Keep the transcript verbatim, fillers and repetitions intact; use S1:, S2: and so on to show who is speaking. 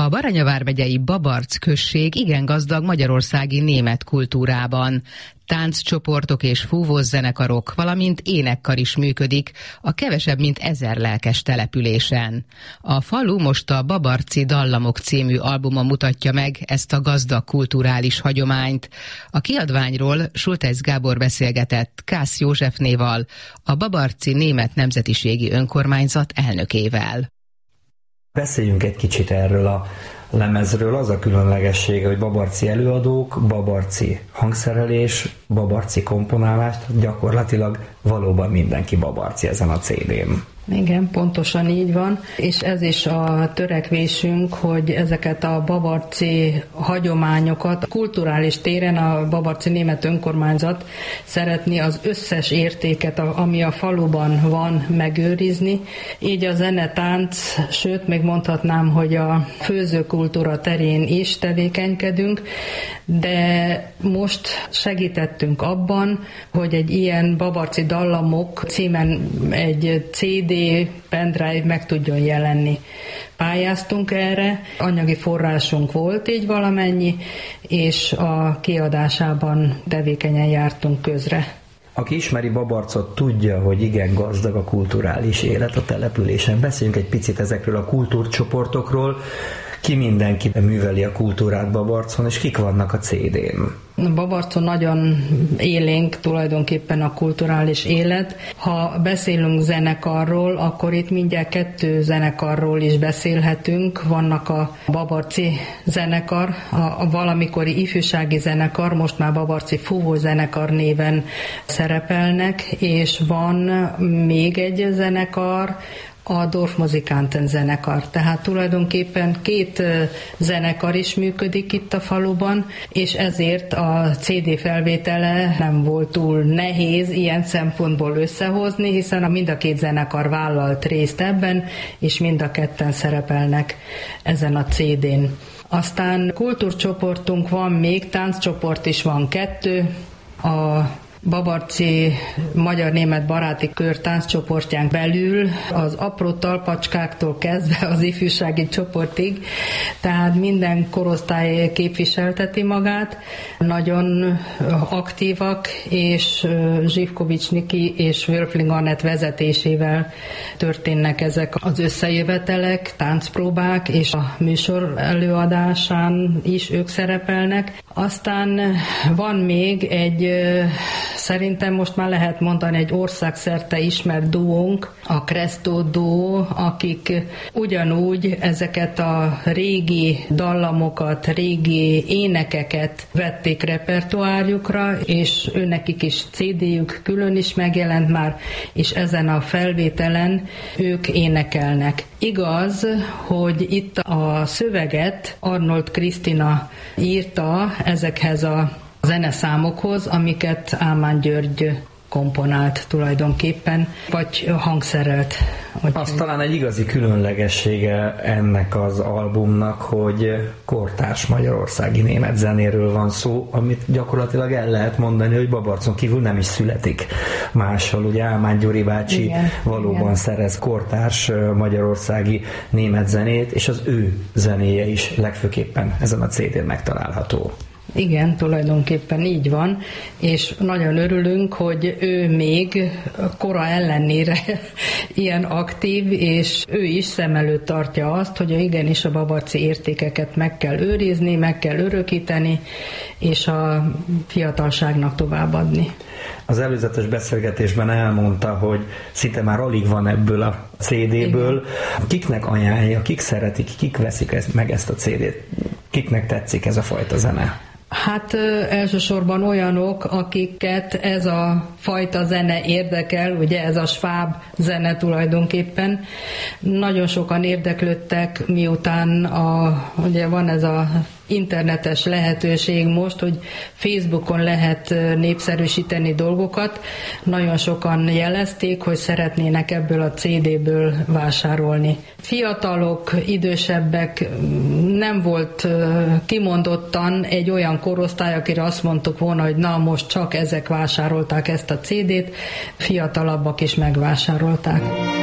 S1: A Baranya vármegyei Babarc község igen gazdag magyarországi német kultúrában. Tánccsoportok és fúvószenekarok, valamint énekkar is működik a kevesebb mint ezer lelkes településen. A falu most a Babarci Dallamok című albuma mutatja meg ezt a gazdag kulturális hagyományt. A kiadványról Schulteis Gábor beszélgetett Kász Józsefnéval, a Babarci Német Nemzetiségi Önkormányzat elnökével.
S2: Beszéljünk egy kicsit erről a lemezről. Az a különlegessége, hogy babarci előadók, babarci hangszerelés, babarci komponálás, gyakorlatilag valóban mindenki babarci ezen a cé dén.
S3: Igen, pontosan így van, és ez is a törekvésünk, hogy ezeket a babarci hagyományokat kulturális téren a Babarci Német Önkormányzat szeretné az összes értéket, ami a faluban van, megőrizni. Így a zenetánc, sőt, még mondhatnám, hogy a főzőkultúra terén is tevékenykedünk, de most segítettünk abban, hogy egy ilyen Babarci Dallamok címen egy cé dé pendrive meg tudjon jelenni. Pályáztunk erre, anyagi forrásunk volt így valamennyi, és a kiadásában tevékenyen jártunk közre.
S2: Aki ismeri Babarcot, tudja, hogy igen gazdag a kulturális élet a településen. Beszéljünk egy picit ezekről a kultúrcsoportokról. Ki mindenki műveli a kultúrát Babarcon, és kik vannak a cé dén?
S3: Babarcon nagyon élénk tulajdonképpen a kulturális élet. Ha beszélünk zenekarról, akkor itt mindjárt kettő zenekarról is beszélhetünk. Vannak a Babarci zenekar, a valamikori ifjúsági zenekar, most már Babarci Fúvó zenekar néven szerepelnek, és van még egy zenekar, a Dorfmusikanten zenekar. Tehát tulajdonképpen két zenekar is működik itt a faluban, és ezért a cé dé felvétele nem volt túl nehéz ilyen szempontból összehozni, hiszen mind a két zenekar vállalt részt ebben, és mind a ketten szerepelnek ezen a cé dén. Aztán kultúrcsoportunk van még, tánccsoport is van kettő, a Babarci Magyar-Német Baráti Kör tánccsoportján belül az apró talpacskáktól kezdve az ifjúsági csoportig, tehát minden korosztály képviselteti magát, nagyon aktívak, és Zsivkovics Niki és Wölfling Annett vezetésével történnek ezek az összejövetelek, táncpróbák, és a műsor előadásán is ők szerepelnek. Aztán van még egy, szerintem most már lehet mondani, egy országszerte ismert duónk, a Cresto duó, akik ugyanúgy ezeket a régi dallamokat, régi énekeket vették repertoárjukra, és őnekik is cé déjük külön is megjelent már, és ezen a felvételen ők énekelnek. Igaz, hogy itt a szöveget Arnold Krisztina írta ezekhez a zeneszámokhoz, amiket Álmán György komponált tulajdonképpen, vagy hangszerelt.
S2: Az talán egy igazi különlegessége ennek az albumnak, hogy kortárs magyarországi német zenéről van szó, amit gyakorlatilag el lehet mondani, hogy Babarcon kívül nem is születik máshol. Ugye Álmán Gyuri bácsi igen, valóban igen. szerez kortárs magyarországi német zenét, és az ő zenéje is legfőképpen ezen a cé dén megtalálható.
S3: Igen, tulajdonképpen így van, és nagyon örülünk, hogy ő még kora ellenére ilyen aktív, és ő is szem előtt tartja azt, hogy igenis a babarci értékeket meg kell őrizni, meg kell örökíteni, és a fiatalságnak továbbadni.
S2: Az előzetes beszélgetésben elmondta, hogy szinte már alig van ebből a cé déből. Igen. Kiknek ajánlja, kik szeretik, kik veszik meg ezt a cé dét? Kiknek tetszik ez a fajta zene?
S3: Hát elsősorban olyanok, akiket ez a fajta zene érdekel, ugye ez a sváb zene tulajdonképpen. Nagyon sokan érdeklődtek, miután a, ugye van ez a internetes lehetőség most, hogy Facebookon lehet népszerűsíteni dolgokat. Nagyon sokan jelezték, hogy szeretnének ebből a cé déből vásárolni. Fiatalok, idősebbek, nem volt kimondottan egy olyan korosztály, akire azt mondtuk volna, hogy na most csak ezek vásárolták ezt a cé dét, fiatalabbak is megvásárolták.